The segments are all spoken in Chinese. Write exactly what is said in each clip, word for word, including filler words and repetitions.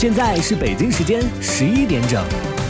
现在是北京时间十一点整。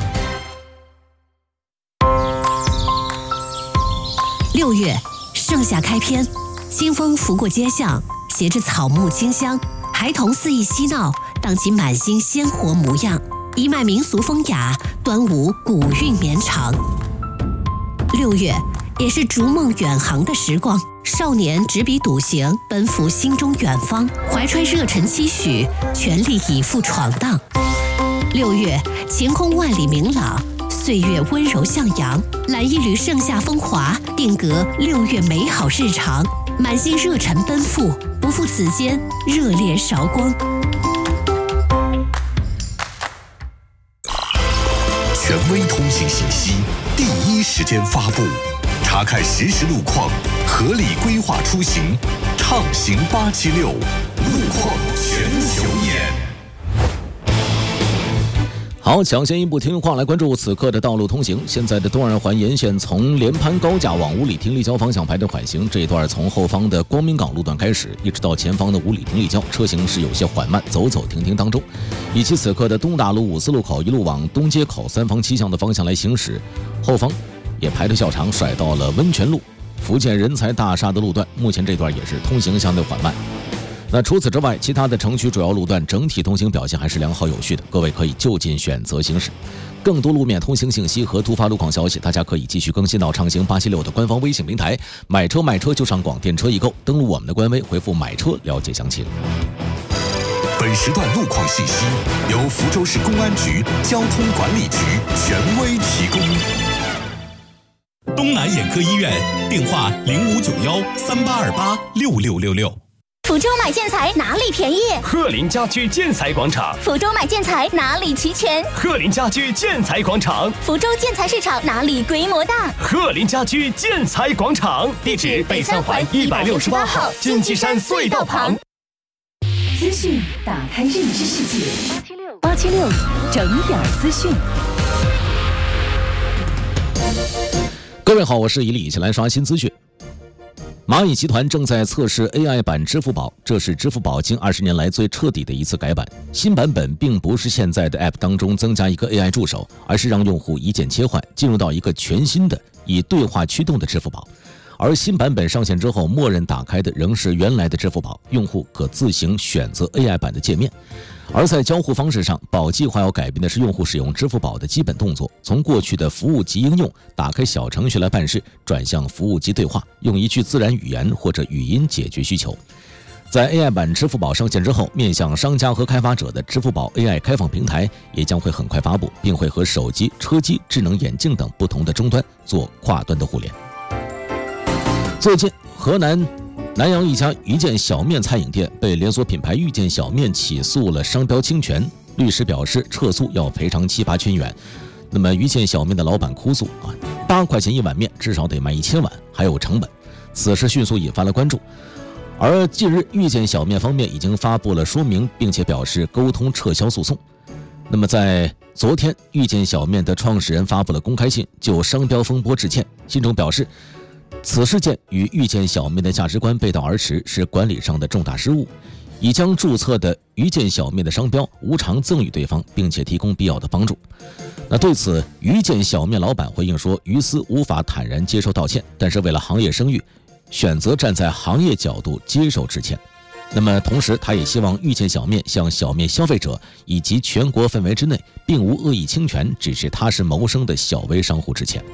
六月，盛夏开篇，清风拂过街巷，携着草木清香，孩童肆意嬉闹，荡起满心鲜活模样。一脉民俗风雅，端午古韵绵长。六月，也是逐梦远航的时光，少年执笔笃行，奔赴心中远方，怀揣热忱期许，全力以赴闯荡。六月，晴空万里明朗，岁月温柔向阳，揽一缕盛夏风华，定格六月美好日常，满心热忱奔赴，不负此间热烈韶光。 权威通信信息，第一时间发布，查看实时路况，合理规划出行，畅行八七六，路况全球眼。 好，抢先一步听话来关注此刻的道路通行。现在的东二环沿线从连潘高架往五里亭立交方向排队缓行，这一段从后方的光明港路段开始，一直到前方的五里亭立交，车行是有些缓慢，走走停停当中。以及此刻的东大路五四路口一路往东街口三方七巷的方向来行驶，后方也排队较长，甩到了温泉路福建人才大厦的路段，目前这段也是通行相对缓慢。那除此之外，其他的城区主要路段整体通行表现还是良好有序的，各位可以就近选择行驶。更多路面通行信息和突发路况消息，大家可以继续更新到畅行八七六的官方微信平台，买车卖车就上广电车易购，登录我们的官微回复买车了解详情。 本时段路况信息由福州市公安局交通管理局权威提供。 东南眼科医院电话零五九幺三八二八六六六六。 福州买建材哪里便宜？ 鹤林家居建材广场。 福州买建材哪里齐全？ 鹤林家居建材广场。 福州建材市场哪里规模大？ 鹤林家居建材广场。地址北三环一百六十八号金鸡山隧道旁。 资讯打开认知世界，八七六整点资讯。 各位好，我是伊利，一起来刷新资讯。蚂蚁集团正在测试 A I 版支付宝，这是支付宝近二十年来最彻底的一次改版。新版本并不是现在的 App 当中增加一个 A I 助手，而是让用户一键切换，进入到一个全新的以对话驱动的支付宝。而新版本上线之后，默认打开的仍是原来的支付宝，用户可自行选择 A I 版的界面。而在交互方式上，宝计划要改变的是用户使用支付宝的基本动作，从过去的服务级应用打开小程序来办事，转向服务级对话，用一句自然语言或者语音解决需求。在 A I 版支付宝上线之后，面向商家和开发者的支付宝 A I 开放平台也将会很快发布，并会和手机、车机、智能眼镜等不同的终端做跨端的互联。最近，河南南阳一家遇见小面餐饮店被连锁品牌遇见小面起诉了商标侵权，律师表示撤诉要赔偿七八千元。那么遇见小面的老板哭诉啊，八块钱一碗面至少得卖一千碗，还有成本。此事迅速引发了关注。而近日，遇见小面方面已经发布了说明，并且表示沟通撤销诉讼。那么在昨天，遇见小面的创始人发布了公开信，就商标风波致歉。信中表示，此事件与遇见小面的价值观背道而驰，是管理上的重大失误，已将注册的遇见小面的商标无偿赠与对方，并且提供必要的帮助。那对此，遇见小面老板回应说，于私无法坦然接受道歉，但是为了行业声誉，选择站在行业角度接受致歉。那么同时，他也希望遇见小面向小面消费者以及全国范围之内并无恶意侵权，只是踏实谋生的小微商户致歉。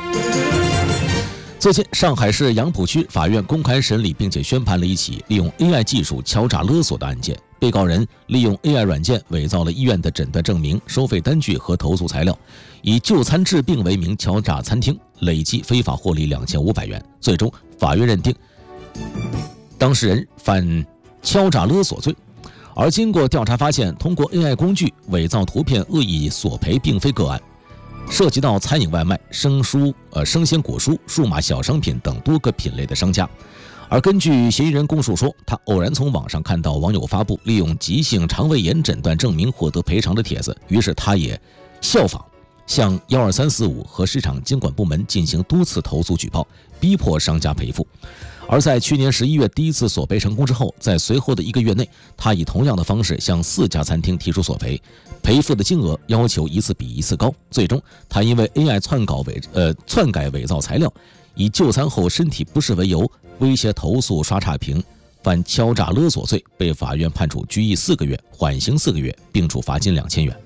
最近，上海市杨浦区法院公开审理并且宣判了一起利用 A I 技术敲诈勒索的案件。被告人利用 A I 软件伪造了医院的诊断证明、收费单据和投诉材料，以就餐治病为名敲诈餐厅，累计非法获利两千五百元。最终，法院认定当事人犯敲诈勒索罪。而经过调查发现，通过 A I 工具伪造图片恶意索赔并非个案。涉及到餐饮外卖、生蔬、呃生鲜果蔬、数码小商品等多个品类的商家。而根据嫌疑人供述说，他偶然从网上看到网友发布利用急性肠胃炎诊断证明获得赔偿的帖子，于是他也效仿，向一二三四五和市场监管部门进行多次投诉举报，逼迫商家赔付。 而在去年十一月第一次索赔成功之后，在随后的一个月内，他以同样的方式向四家餐厅提出索赔，赔付的金额要求一次比一次高。最终，他因为 A I 篡稿伪呃篡改伪造材料，以就餐后身体不适为由，威胁投诉刷差评，犯敲诈勒索罪，被法院判处拘役四个月，缓刑四个月，并处罚金两千元。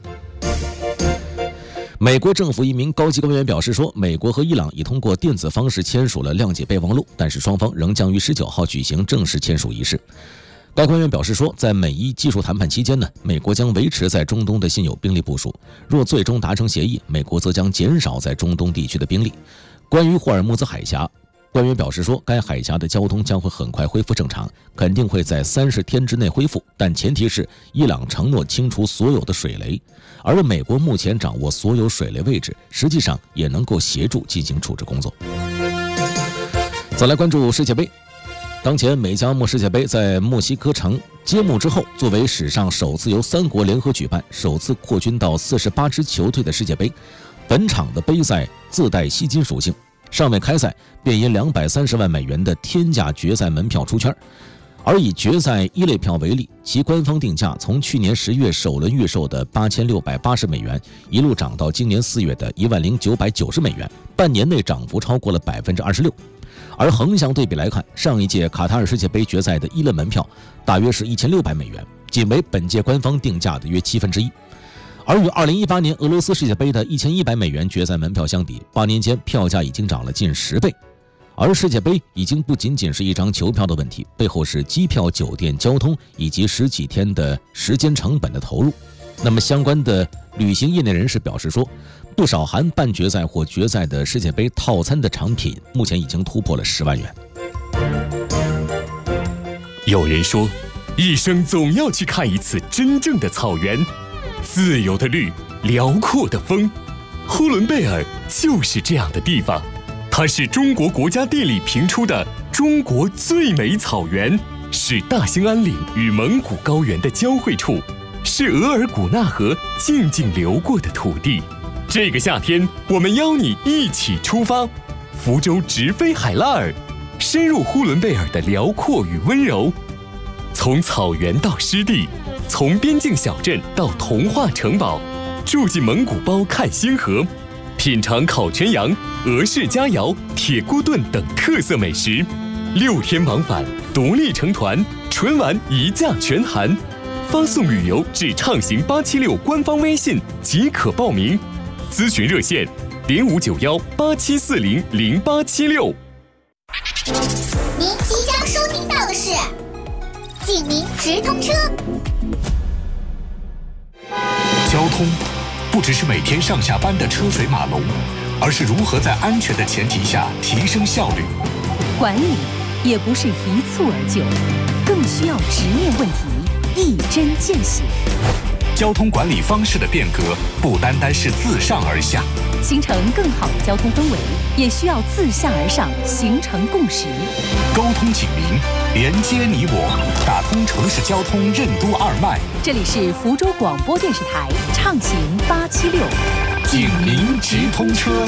美国政府一名高级官员表示说，美国和伊朗已通过电子方式签署了谅解备忘录，但是双方仍将于十九号举行正式签署仪式。该官员表示说，在美伊技术谈判期间呢，美国将维持在中东的现有兵力部署，若最终达成协议，美国则将减少在中东地区的兵力。关于霍尔木兹海峡，官员表示说，该海峡的交通将会很快恢复正常，肯定会在三十天之内恢复，但前提是伊朗承诺清除所有的水雷，而美国目前掌握所有水雷位置，实际上也能够协助进行处置工作。再来关注世界杯，当前美加墨世界杯在墨西哥城揭幕之后，作为史上首次由三国联合举办、首次扩军到四十八支球队的世界杯，本场的杯赛自带吸金属性。尚未开赛便因两百三十万美元的天价决赛门票出圈，而以决赛一类票为例，其官方定价从去年十月首轮预售的八千六百八十美元，一路涨到今年四月的一万零九百九十美元，半年内涨幅超过了百分之二十六。而横向对比来看，上一届卡塔尔世界杯决赛的一类门票大约是一千六百美元，仅为本届官方定价的约七分之一。而与二零一八年俄罗斯世界杯的一千一百美元决赛门票相比，八年间票价已经涨了近十倍。而世界杯已经不仅仅是一张球票的问题，背后是机票、酒店、交通以及十几天的时间成本的投入。那么相关的旅行业内人士表示说，不少含半决赛或决赛的世界杯套餐的产品目前已经突破了十万元。 有人说，一生总要去看一次真正的草原，自由的绿，辽阔的风。呼伦贝尔就是这样的地方，它是中国国家地理评出的中国最美草原，是大兴安岭与蒙古高原的交汇处，是额尔古纳河静静流过的土地。这个夏天，我们邀你一起出发，福州直飞海拉尔，深入呼伦贝尔的辽阔与温柔。从草原到湿地，从边境小镇到童话城堡，住进蒙古包看星河，品尝烤全羊、俄式佳肴、铁锅炖等特色美食。六天往返，独立成团，纯玩一价全含。发送旅游至畅行八七六官方微信即可报名。咨询热线：零五九幺八七四零零八七六。 您即将收听到的是警民直通车。 交通不只是每天上下班的车水马龙，而是如何在安全的前提下提升效率。 管理也不是一蹴而就，更需要直面问题，一针见血。 交通管理方式的变革不单单是自上而下， 形成更好的交通氛围，也需要自下而上形成共识。 沟通警民，连接你我，打通城市交通任督二脉。 这里是福州广播电视台畅行八七六， 警民直通车。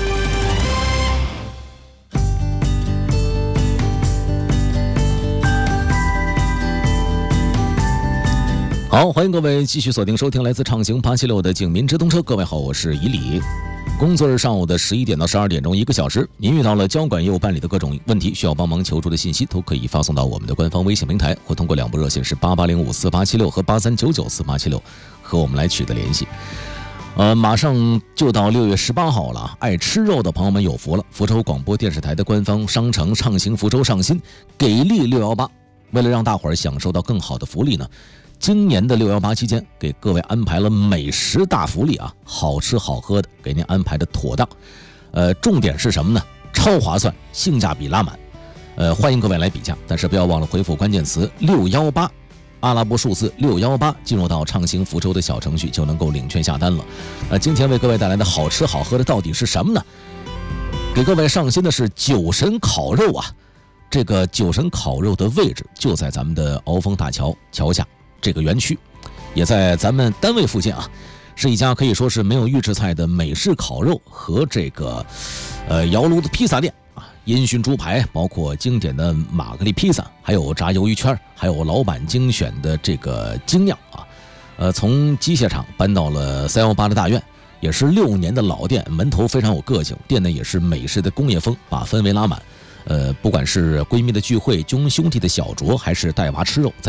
好，欢迎各位继续锁定收听来自畅行八七六的警民直通车。各位好，我是以礼。工作日上午的十一点到十二点钟，一个小时，您遇到了交管业务办理的各种问题，需要帮忙求助的信息，都可以发送到我们的官方微信平台，或通过两部热线是八八零五四八七六和八三九九四八七六和我们来取得联系。呃，马上就到六月十八号了，爱吃肉的朋友们有福了。福州广播电视台的官方商城畅行福州上新给力六一八，为了让大伙儿享受到更好的福利呢，今年的六一八期间，给各位安排了美食大福利啊，好吃好喝的，给您安排的妥当。呃，重点是什么呢？超划算，性价比拉满。呃，欢迎各位来比价，但是不要忘了回复关键词六一八，阿拉伯数字六一八，进入到畅行福州的小程序就能够领券下单了。呃，今天为各位带来的好吃好喝的到底是什么呢？给各位上新的是酒神烤肉啊，这个酒神烤肉的位置就在咱们的鳌峰大桥桥下。这个园区也在咱们单位附近啊，是一家可以说是没有预制菜的美式烤肉和这个呃窑炉的披萨店啊， 烟熏猪排，包括经典的玛格丽披萨，还有炸鱿鱼圈，还有老板精选的这个精酿啊。呃，从机械厂搬到了三一八的大院，也是六年的老店，门头非常有个性，店内也是美式的工业风，把氛围拉满。呃，不管是闺蜜的聚会、兄兄弟的小酌，还是带娃吃肉。